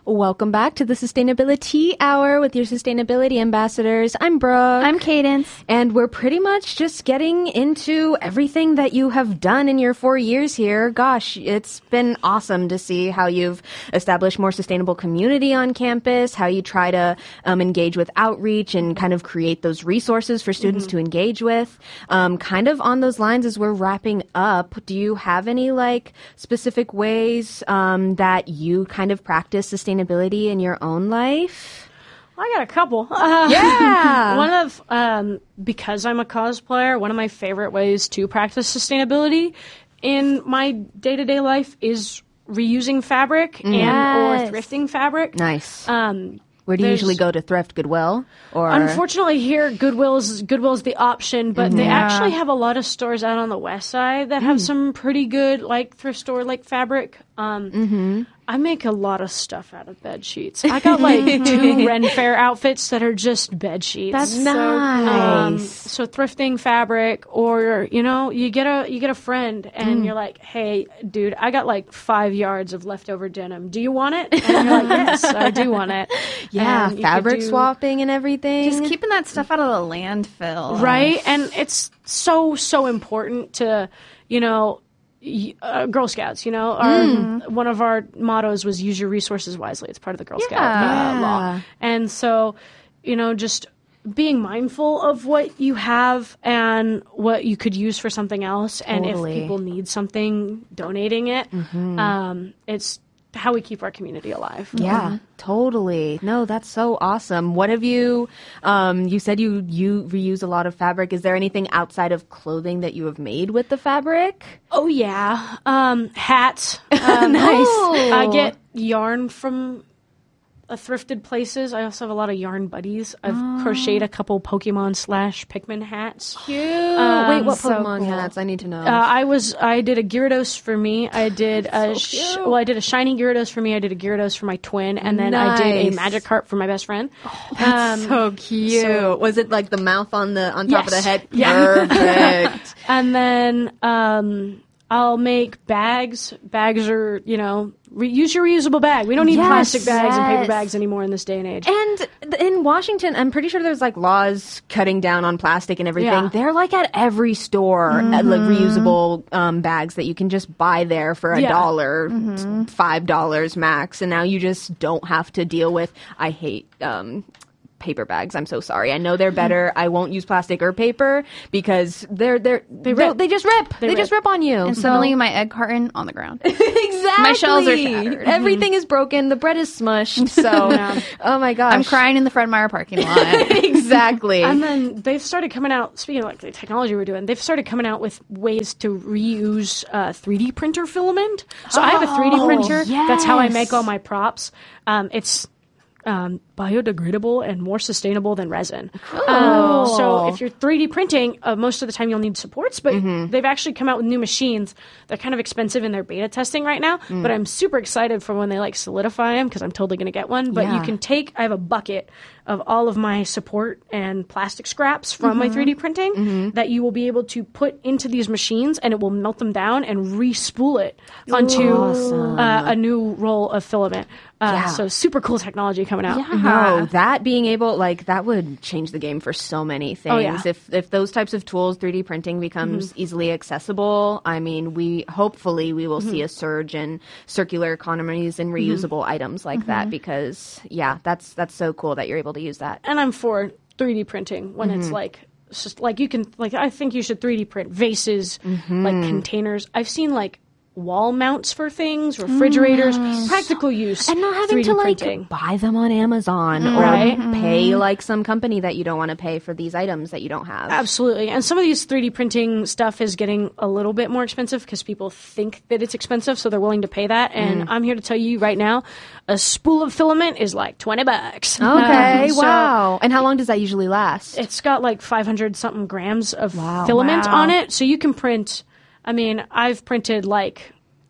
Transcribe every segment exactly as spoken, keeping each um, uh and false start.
Welcome back to the Sustainability Hour with your sustainability ambassadors. I'm Brooke. I'm Cadence. And we're pretty much just getting into everything that you have done in your four years here. Gosh, it's been awesome to see how you've established more sustainable community on campus, how you try to um, engage with outreach and kind of create those resources for students mm-hmm. to engage with. Um, kind of on those lines as we're wrapping up, do you have any like specific ways um, that you kind of practice sustainability sustainability in your own life? I got a couple. Uh, yeah. One of, um, because I'm a cosplayer, one of my favorite ways to practice sustainability in my day-to-day life is reusing fabric and yes. or thrifting fabric. Nice. Um, Where do you usually go to thrift? Goodwill? Or unfortunately, here Goodwill's Goodwill's the option, but mm-hmm. they yeah. actually have a lot of stores out on the west side that have mm. some pretty good like thrift store like fabric. Um, mm-hmm. I make a lot of stuff out of bed sheets. I got like two Ren Fair outfits that are just bed sheets. That's so, nice. Um, so thrifting fabric, or you know, you get a you get a friend and mm. you're like, hey, dude, I got like five yards of leftover denim. Do you want it? And you're like, yes, I do want it. Yeah, and fabric do, swapping and everything. Just keeping that stuff out of the landfill, right? And it's so so important to, you know. Uh, Girl Scouts, you know, our, mm. one of our mottos was use your resources wisely. It's part of the Girl yeah. Scout uh, law. And so, you know, just being mindful of what you have and what you could use for something else. Totally. And if people need something, donating it. Mm-hmm. Um, it's how we keep our community alive. Yeah, mm-hmm. totally. No, that's so awesome. What have you, um, you said you, you reuse a lot of fabric. Is there anything outside of clothing that you have made with the fabric? Oh, yeah. Um, hats. Um, nice. I get yarn from uh, thrifted places. I also have a lot of yarn buddies. I've oh. crocheted a couple Pokemon slash Pikmin hats. Cute. Um, Wait, what so Pokemon cool. hats? I need to know. Uh, I was I did a Gyarados for me. I did a so sh- cute. well, I did a shiny Gyarados for me. I did a Gyarados for my twin, and then I did a Nice. Magikarp for my best friend. Oh, that's Um, so cute. so- Was it like the mouth on the on top of the Yes. head? Yeah. Perfect. And then um, I'll make bags. Bags are, you know, re- use your reusable bag. We don't need Yes, plastic bags and paper yes. bags anymore in this day and age. And th- in Washington, I'm pretty sure there's like laws cutting down on plastic and everything. Yeah. They're like at every store, Mm-hmm. uh, like reusable um, bags that you can just buy there for a Yeah. dollar, Mm-hmm. five dollars max. And now you just don't have to deal with. I hate. Um, paper bags. I'm so sorry. I know they're better. I won't use plastic or paper because they're they're they rip. they just rip. They, They just rip. rip on you. And So- suddenly my egg carton on the ground. exactly. My shells are shattered. Everything is broken. The bread is smushed. So, Yeah. oh my gosh. I'm crying in the Fred Meyer parking lot. exactly. And then they've started coming out, speaking of like the technology we're doing, they've started coming out with ways to reuse uh, three D printer filament. So I have a three D Oh, printer. That's how I make yes. all my props. Um, it's um, biodegradable and more sustainable than resin. Um, so if you're three D printing, uh, most of the time you'll need supports, but Mm-hmm. they've actually come out with new machines. They're kind of expensive in their beta testing right now, Mm. but I'm super excited for when they like solidify them because I'm totally going to get one. But Yeah. you can take, I have a bucket of all of my support and plastic scraps from my three D printing Mm-hmm. that you will be able to put into these machines and it will melt them down and re-spool it onto awesome. uh, a new roll of filament. Uh, Yeah. So super cool technology coming out. No, that being able, like, that would change the game for so many things. Oh, yeah. Mm-hmm. If if those types of tools, three D printing becomes easily accessible, I mean, we hopefully we will Mm-hmm. see a surge in circular economies and reusable items like that. Because yeah, that's that's so cool that you're able to use that. And I'm for three D printing when it's like it's just like you can like I think you should three D print vases, like containers. I've seen like wall mounts for things, refrigerators, practical use, And not having three D to like printing. buy them on Amazon or Right. pay like some company that you don't want to pay for these items that you don't have. Absolutely. And some of these three D printing stuff is getting a little bit more expensive because people think that it's expensive, so they're willing to pay that. And I'm here to tell you right now, a spool of filament is like twenty bucks. Okay, Um, so wow. And how long does that usually last? It's got like five hundred something grams of Wow. filament Wow. on it. So you can print, I mean, I've printed like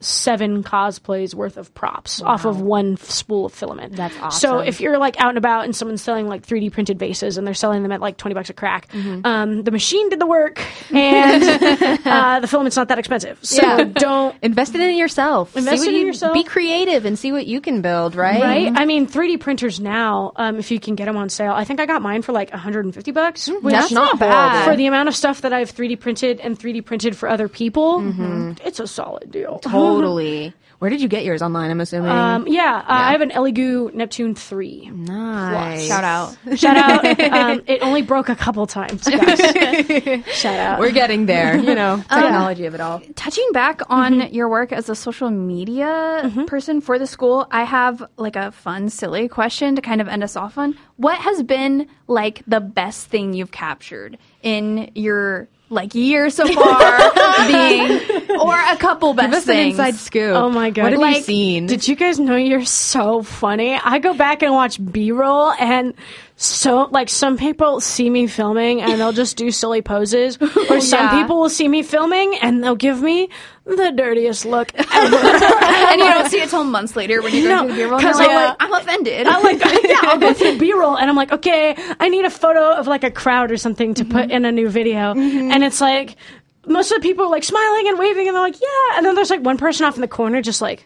seven cosplays worth of props off of one f- spool of filament. That's awesome. So if you're like out and about and someone's selling like three D printed vases and they're selling them at like twenty bucks a crack, Mm-hmm. um, the machine did the work and uh, the filament's not that expensive. So Yeah. don't Invest it in yourself. Invest see what it in you, yourself. Be creative and see what you can build, right? Right? I mean, three D printers now, um, if you can get them on sale, I think I got mine for like one hundred fifty bucks. Which That's not bad. For the amount of stuff that I've three D printed and three D printed for other people, it's a solid deal. Totally. Where did you get yours online, I'm assuming? Um, yeah, uh, I have an Elegoo Neptune three. nice. Shout out. Shout out. Um, it only broke a couple times, guys. Shout out. We're getting there, you know, technology of it all. Touching back on your work as a social media person for the school, I have like a fun, silly question to kind of end us off on. What has been like the best thing you've captured in your like year so far being, or a couple best Give us an things? inside scoop. Oh my God. What have you Like, seen? Did you guys know you're so funny? I go back and watch B-roll and so like some people see me filming and they'll just do silly poses, or some Yeah. people will see me filming and they'll give me the dirtiest look ever. And you don't see it till months later when you go No, through the B-roll. And 'cause you're like, I'm like- I'm offended. I like, yeah, I'll go through B-roll and I'm like, okay, I need a photo of like a crowd or something to put in a new video. And it's like, most of the people are like smiling and waving and they're like, yeah. And then there's like one person off in the corner just like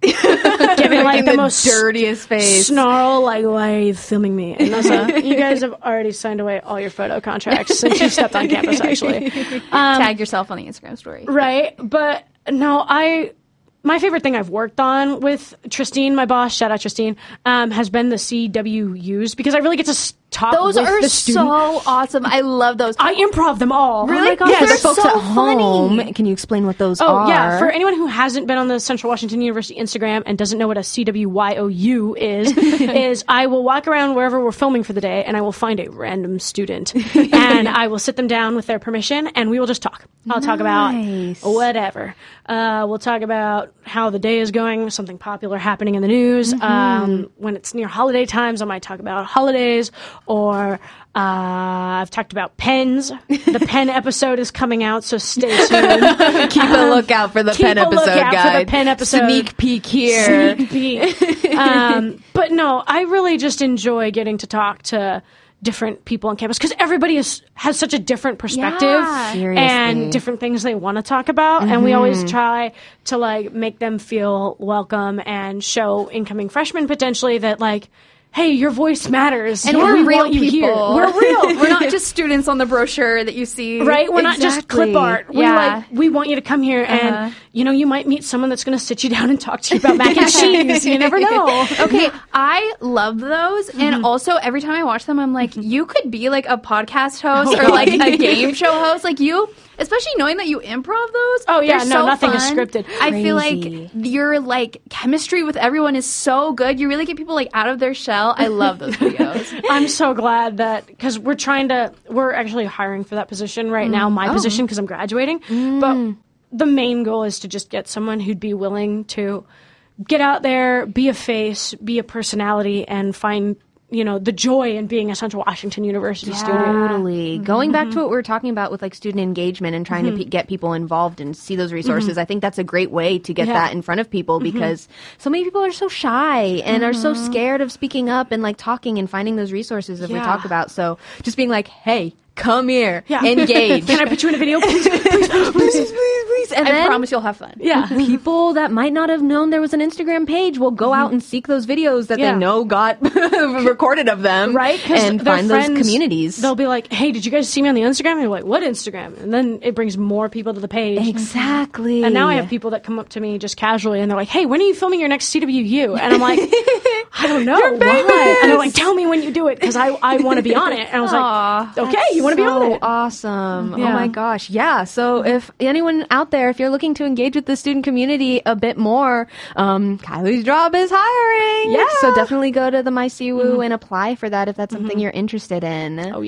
giving like the, the most dirtiest face. snarl, like, why are you filming me? And I was like, you guys have already signed away all your photo contracts since you stepped on campus, actually. Tag yourself on the Instagram story. Right. But no, I, my favorite thing I've worked on with Tristine, my boss, shout out Tristine, um, has been the C W Us because I really get to s- talk Those with are the student. so awesome. I love those. I improv them all. Really? Oh my gosh, Yes. for the They're folks so at home, funny. can you explain what those Oh, are? yeah. For anyone who hasn't been on the Central Washington University Instagram and doesn't know what a C W Y O U is, is I will walk around wherever we're filming for the day and I will find a random student and I will sit them down with their permission and we will just talk. I'll talk about Nice. whatever. Uh, we'll talk about how the day is going, something popular happening in the news. Um, when it's near holiday times, I might talk about holidays or uh, I've talked about pens. The pen episode is coming out, so stay tuned. Keep a lookout for the Keep pen a episode, lookout for guys. the pen episode. Sneak peek here. Sneak peek. um, but no, I really just enjoy getting to talk to different people on campus because everybody is, has such a different perspective Yeah. Seriously. and different things they want to talk about. And we always try to like make them feel welcome and show incoming freshmen potentially that like, hey, your voice matters. And We we're real want you people. here. We're real. We're not just students on the brochure that you see. Right? We're not just Exactly. clip art. We Yeah. like we want you to come here and you know, you might meet someone that's gonna sit you down and talk to you about mac and cheese. You never know. Okay, I love those, and Mm-hmm. also every time I watch them, I'm like, you could be like a podcast host or like a game show host, like you. Especially knowing that you improv those. Oh, yeah, they're no, so nothing is fun. scripted. I feel Crazy. like your like chemistry with everyone is so good. You really get people like out of their shell. I love those videos. I'm so glad that because we're trying to we're actually hiring for that position right now, my position because I'm graduating. But the main goal is to just get someone who'd be willing to get out there, be a face, be a personality, and find you know the joy in being a Central Washington University student. Totally. Going back to what we were talking about with like student engagement and trying to pe- get people involved and see those resources, I think that's a great way to get Yeah. that in front of people because so many people are so shy and are so scared of speaking up and like talking and finding those resources that we Yeah. talk about. So just being like, hey, come here, Yeah. engage. Can I put you in a video, please? Please, please, please. please, please, please. And I then promise you'll have fun. Yeah. people that might not have known there was an Instagram page will go out and seek those videos that Yeah. they know got recorded of them, Right? 'Cause and their find friends, those communities. They'll be like, hey, did you guys see me on the Instagram? And you're like, what Instagram? And then it brings more people to the page. Exactly. And now I have people that come up to me just casually and they're like, hey, when are you filming your next C W U? And I'm like, I don't know. Why? And they're like, tell me when you do it because I, I want to be on it. And I was like, okay, you want to be so on it. awesome. Oh Yeah. my gosh. Yeah. So if anyone out there, if you're looking to engage with the student community a bit more, um, Kylie's job is hiring. Yeah. So definitely go to the MyCU and apply for that if that's something you're interested in. Oh, yeah.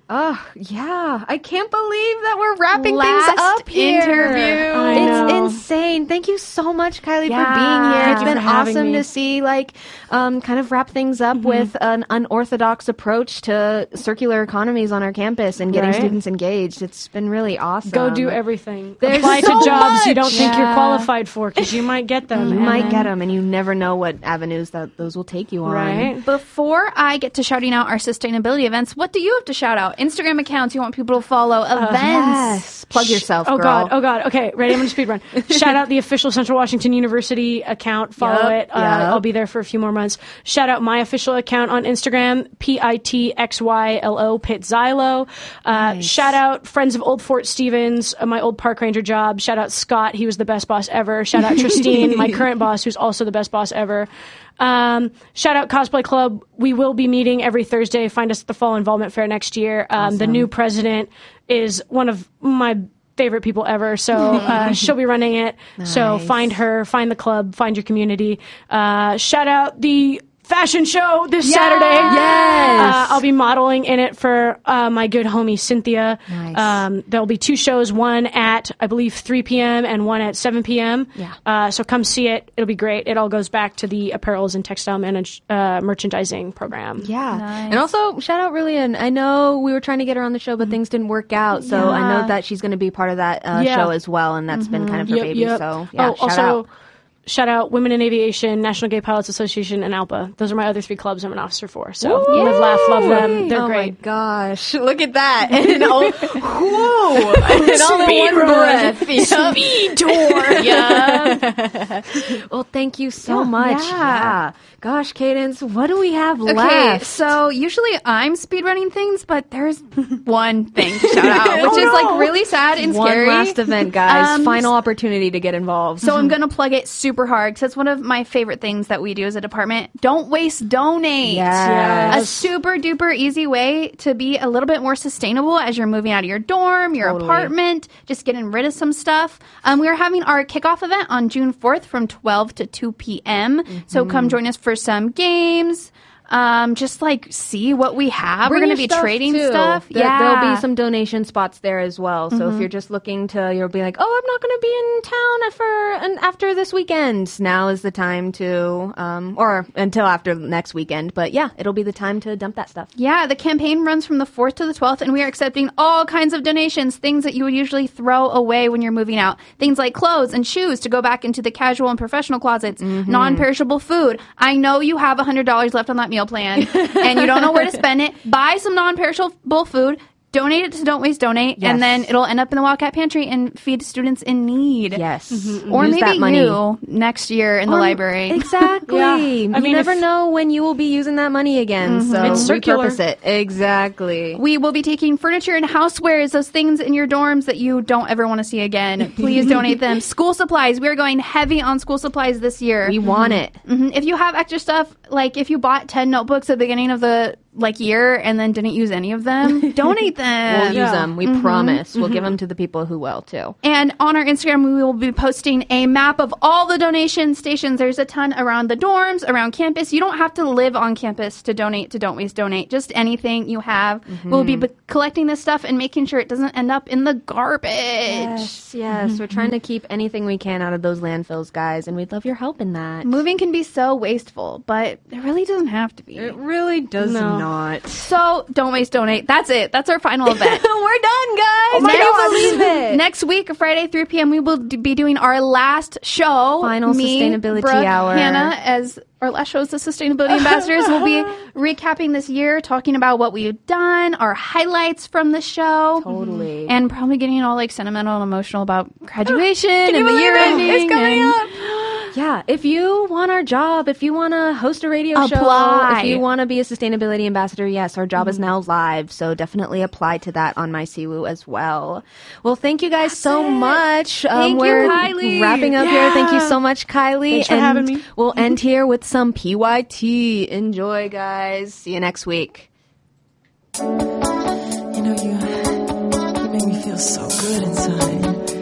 Oh, yeah. I can't believe that we're wrapping Last things up here. interview. I It's know. insane. Thank you so much, Kylie, Yeah. for being here. Thank It's you been for having awesome me. to see, like, um, kind of wrap things up Mm-hmm. with an unorthodox approach to circular economies on our campus and getting Right. students engaged. It's been really awesome. Go do everything. There's Apply so to jobs you don't much. think you're Yeah. qualified for because you might get them. You and might then- get them, and you never know what avenues that those will take you on. Right. Before I get to shouting out our sustainability events, what do you have to shout out? Instagram accounts you want people to follow, events. Yes. Plug yourself, Oh girl. god, oh god. Okay, ready? I'm gonna speed run. Shout out the official Central Washington University account. Follow Yup, it. Uh, yup. I'll be there for a few more months. Shout out my official account on Instagram, P I T X Y L O Pit Xylo. Uh, Shout out friends of Old Fort Stevens, uh, my old park ranger job. Shout out Scott, he was the best boss ever. Shout out Tristine, my current boss, who's also the best boss ever. Um, shout out Cosplay Club. We will be meeting every Thursday. Find us at the Fall Involvement Fair next year. Um, The new president is one of my favorite people ever. So uh, she'll be running it. So Nice. find her, find the club, find your community. Uh, shout out the fashion show this Saturday. Yes. Uh, I'll be modeling in it for uh, my good homie Cynthia. Nice. Um, there'll be two shows, one at, I believe, three p.m. and one at seven p.m. Yeah. Uh, so come see it. It'll be great. It all goes back to the apparels and textile manage, uh, merchandising program. Yeah. Nice. And also, shout out Rillian. I know we were trying to get her on the show, but things didn't work out. So I know that she's going to be part of that uh, Yeah. show as well. And that's been kind of her Yep, baby. yep. So, yeah, oh, shout also, out. shout out Women in Aviation, National Gay Pilots Association, and ALPA. Those are my other three clubs I'm an officer for. So Woo! live, laugh, love them. They're oh great. my gosh. Look at that. And all, whoa. And all in Speed one run. breath. Yep. Speed tour. Yeah. Well, thank you so much. yeah. Yeah. Gosh, Cadence, what do we have Okay, left? so usually I'm speedrunning things, but there's one thing to shout out, which Oh, is no. like really sad and One scary. last event, guys. Um, Final opportunity to get involved. So I'm gonna plug it super hard because it's one of my favorite things that we do as a department. Don't waste, donate. Yes. A super duper easy way to be a little bit more sustainable as you're moving out of your dorm, your Totally. apartment, just getting rid of some stuff. Um, we are having our kickoff event on June fourth from twelve to two p.m. So Mm-hmm. come join us for some games. Um, just like see what we have. Bring We're your going to be stuff, trading too. stuff. There, yeah. There'll be some donation spots there as well. So if you're just looking to, you'll be like, oh, I'm not going to be in town for an, after this weekend. Now is the time to, um, or until after next weekend. But yeah, it'll be the time to dump that stuff. Yeah, the campaign runs from the fourth to the twelfth, and we are accepting all kinds of donations, things that you would usually throw away when you're moving out. Things like clothes and shoes to go back into the casual and professional closets, non-perishable food. I know you have one hundred dollars left on that meal plan, and you don't know where to spend it. Buy some non-perishable food. Donate it to Don't Waste Donate, Yes. and then it'll end up in the Wildcat Pantry and feed students in need. Yes. Or Use maybe that money. you next year in the Or- library. Exactly. Yeah. I You mean, never if- know when you will be using that money again. So It's circular. repurpose it. Exactly. We will be taking furniture and housewares, those things in your dorms that you don't ever want to see again. Please donate them. School supplies. We are going heavy on school supplies this year. We want it. Mhm. If you have extra stuff, like if you bought ten notebooks at the beginning of the like year and then didn't use any of them, donate them. We'll use Yeah. them. We promise. We'll give them to the people who will too. And on our Instagram, we will be posting a map of all the donation stations. There's a ton around the dorms, around campus. You don't have to live on campus to donate to Don't Waste Donate. Just anything you have. We'll be b- collecting this stuff and making sure it doesn't end up in the garbage. Yes, yes. We're trying to keep anything we can out of those landfills, guys, and we'd love your help in that. Moving can be so wasteful, but it really doesn't have to be. It really does No. not. So don't waste, donate. That's it. That's our final event. We're done, guys. Oh my Can you God. believe it? Next week, Friday, three p.m., we will d- be doing our last show. Final Me, sustainability Brooke, hour. Hannah, as our last show as the sustainability ambassadors, will be recapping this year, talking about what we've done, our highlights from the show. Totally. And probably getting all like sentimental and emotional about graduation you and the believe year it? ending. It's coming and- up. Yeah, if you want our job, if you want to host a radio Apply. show, if you want to be a sustainability ambassador, yes, our job is now live. So definitely apply to that on MySiWoo as well. Well, thank you guys so much. Um, Thank you, we're Kylie. wrapping up here. Thank you so much, Kylie. Thanks for and having me. We'll end here with some P Y T. Enjoy, guys. See you next week. You know, you, you make me feel so good inside.